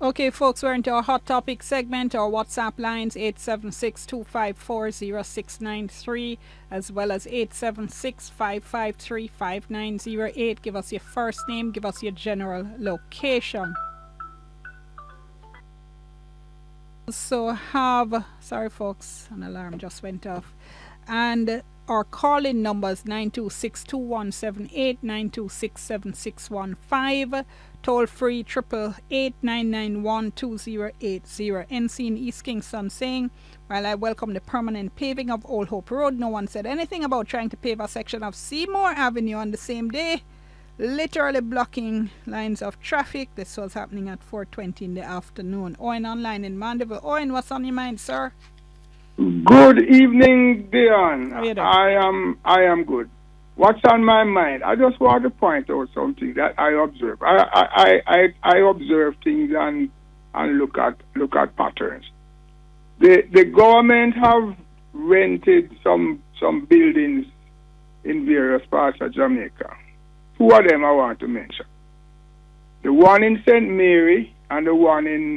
Okay, folks, we're into our hot topic segment. Our WhatsApp lines 876-254-0693 as well as 876-553-5908. Give us your first name, give us your general location. So sorry folks, an alarm just went off. And our call-in numbers 926-2178, 926-7615. Toll free 888-991-2080. NC in East Kingston saying, while I welcome the permanent paving of Old Hope Road, no one said anything about trying to pave a section of Seymour Avenue on the same day, literally blocking lines of traffic. This was happening at 4:20 in the afternoon. Owen online in Mandeville. Owen, what's on your mind, sir? Good evening, Dion. How are you doing? I am good. What's on my mind? I just want to point out something that I observe. I observe things and look at patterns. The government have rented some buildings in various parts of Jamaica. Two of them I want to mention. The one in St. Mary and the one in